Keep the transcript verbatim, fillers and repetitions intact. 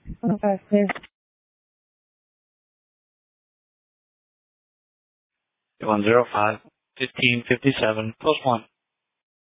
Okay, clear. one zero five, fifteen fifty-seven, post one.